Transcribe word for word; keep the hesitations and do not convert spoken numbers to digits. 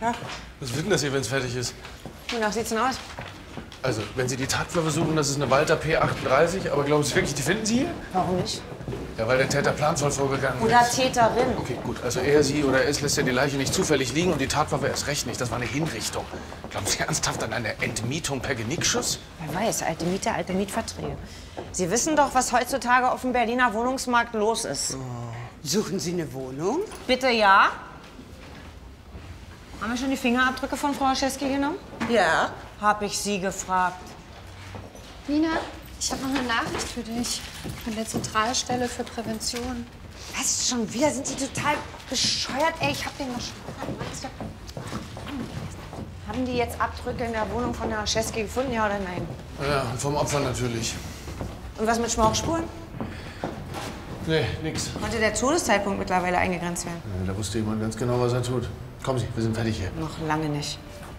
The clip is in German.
Ja. Was wird denn das hier, wenn es fertig ist? Wonach sieht's denn aus? Also, wenn Sie die Tatwaffe suchen, das ist eine Walter P achtunddreißig, aber glauben Sie wirklich, die finden Sie hier? Warum nicht? Ja, weil der Täter planvoll vorgegangen Oder ist. Täterin. Okay, gut. Also er, sie oder es lässt ja die Leiche nicht zufällig liegen und die Tatwaffe erst recht nicht. Das war eine Hinrichtung. Glauben Sie ernsthaft an eine Entmietung per Genickschuss? Wer weiß, alte Mieter, alte Mietverträge. Sie wissen doch, was heutzutage auf dem Berliner Wohnungsmarkt los ist. Suchen Sie eine Wohnung? Bitte ja? Haben wir schon die Fingerabdrücke von Frau Haschewski genommen? Ja. Hab ich Sie gefragt. Nina, ich habe noch eine Nachricht für dich von der Zentralstelle für Prävention. Was, schon wieder? Sind Sie total bescheuert? Ey, ich hab den noch schon... Haben die jetzt Abdrücke in der Wohnung von der Haschewski gefunden, ja oder nein? Ja, und vom Opfer natürlich. Und was mit Schmauchspuren? Nee, nix. Konnte der Todeszeitpunkt mittlerweile eingegrenzt werden? Ja, da wusste jemand ganz genau, was er tut. Kommen Sie, wir sind fertig hier. Noch lange nicht.